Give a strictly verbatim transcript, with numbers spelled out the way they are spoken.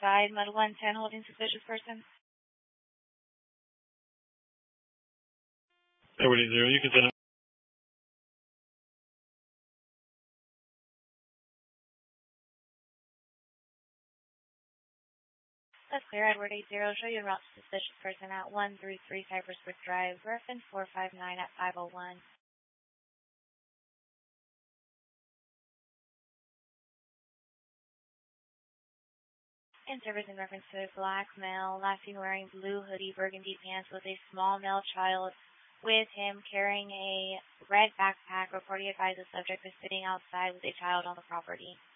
outside, Mud one ten holding suspicious person. Everybody zero, you can send it. That's clear. Edward eight zero, show you route to suspicious person at one three three Cypress Brook Drive, reference four five nine at five oh one. In service in reference to a black male, last seen wearing blue hoodie, burgundy pants with a small male child with him carrying a red backpack. Reporting advised the subject is sitting outside with a child on the property.